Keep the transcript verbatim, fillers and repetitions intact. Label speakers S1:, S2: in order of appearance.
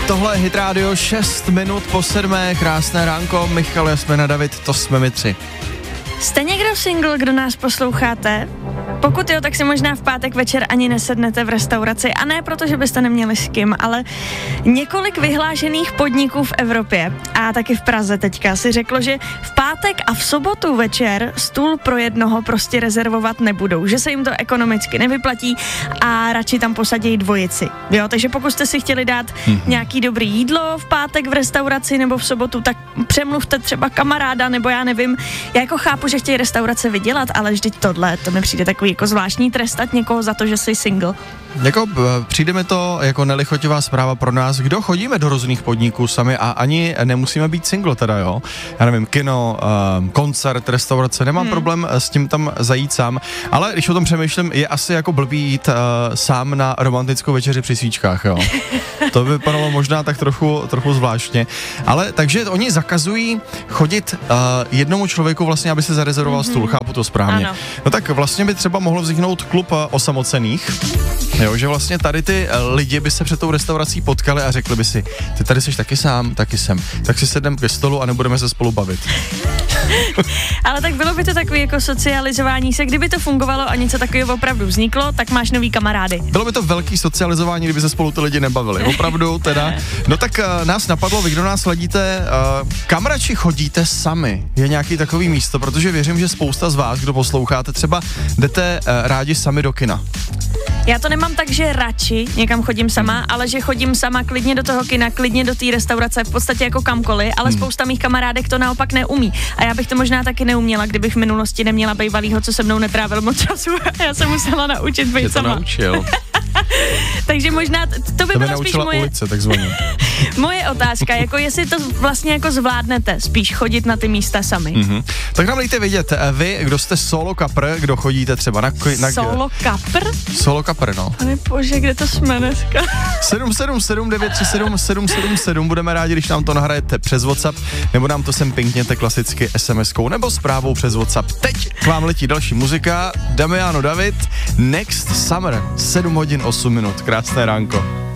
S1: tohle je Hit Radio, šest minut po sedmé, krásné ránko, Michal, Jasmina, David, to jsme my tři.
S2: Jste někdo single, kdo nás posloucháte? Pokud jo, tak si možná v pátek večer ani nesednete v restauraci. A ne proto, že byste neměli s kým, ale několik vyhlášených podniků v Evropě a taky v Praze teďka si řeklo, že v pátek a v sobotu večer stůl pro jednoho prostě rezervovat nebudou. Že se jim to ekonomicky nevyplatí a radši tam posadí dvojici. Jo, takže pokud jste si chtěli dát mm-hmm. nějaký dobrý jídlo v pátek v restauraci nebo v sobotu, tak přemluvte třeba kamaráda, nebo já nevím. Já jako chápu, že chtějí restaurace vydělat, ale vždyť tohle, to mi přijde takový jako zvláštní trestat někoho za to, že jsi single.
S1: Jako přijde mi to jako nelichotivá zpráva pro nás, kdo chodíme do různých podniků sami a ani nemusíme být single teda, jo. Já nevím, kino, um, koncert, restaurace, nemám hmm. problém s tím tam zajít sám, ale když o tom přemýšlím, je asi jako blbý jít uh, sám na romantickou večeři při svíčkách, jo. To by vypadalo možná tak trochu, trochu zvláštně, ale takže oni zakazují chodit uh, jednomu člověku vlastně, aby se zarezervoval mm-hmm. stůl, chápu to správně. Ano. No tak vlastně by třeba mohlo vzniknout klub uh, osamocených. Jo, že vlastně tady ty lidi by se před tou restaurací potkali a řekli by si, ty tady jsi taky sám, taky jsem, tak si sedneme ke stolu a nebudeme se spolu bavit.
S2: Ale tak bylo by to takový jako socializování se, kdyby to fungovalo a něco takového opravdu vzniklo, tak máš nový kamarády.
S1: Bylo by to velký socializování, kdyby se spolu ty lidi nebavili, opravdu teda. No tak uh, nás napadlo, vy kdo nás sledíte, uh, kam radši chodíte sami? Je nějaký takový místo, protože věřím, že spousta z vás, kdo posloucháte, třeba jdete uh, rádi sami do kina.
S2: Já to nemám tak, že radši někam chodím sama, ale že chodím sama klidně do toho kina, klidně do té restaurace, v podstatě jako kamkoliv, ale hmm. spousta mých kamarádek to naopak neumí. A já bych to možná taky neuměla, kdybych v minulosti neměla bejvalýho, co se mnou netrávil moc času a já se musela naučit být
S1: je to
S2: sama.
S1: Naučil.
S2: Takže možná to by
S1: to
S2: byla spíš moje...
S1: ulice, takzvaně.
S2: Moje otázka, jako jestli to vlastně jako zvládnete spíš chodit na ty místa sami.
S1: Mm-hmm. Tak nám dejte vědět, vy, kdo jste solo kapr, kdo chodíte třeba na... na
S2: solo kapr?
S1: Solo kapr, no.
S2: Pane bože, kde to jsme dneska?
S1: sedm sedm sedm devět tři sedm sedm sedm sedm, budeme rádi, když nám to nahrajete přes WhatsApp, nebo nám to sem pinkněte klasicky es em eskou nebo zprávou přes WhatsApp. Teď k vám letí další muzika, Damiano David, Next Summer, sedm hodin osm minut, krásné ránko.